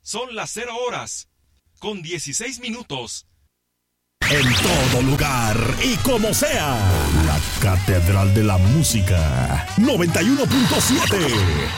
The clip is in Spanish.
Son las 0:16. En todo lugar y como sea, la Catedral de la Música 91.7.